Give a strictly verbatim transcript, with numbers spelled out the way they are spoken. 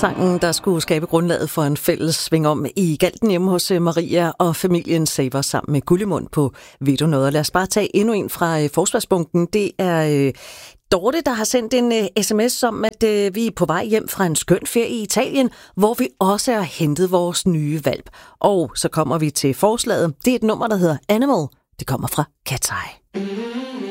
Sangen, der skulle skabe grundlaget for en fælles sving om i Galten hjemme hos Maria og familien Saver sammen med Gullimund på Ved du noget? Og lad os bare tage endnu en fra øh, Forsvarsbunken. Det er øh, Dorte, der har sendt en øh, sms om, at øh, vi er på vej hjem fra en skøn ferie i Italien, hvor vi også har hentet vores nye valp. Og så kommer vi til forslaget. Det er et nummer, der hedder Animal. Det kommer fra Cat's Eye.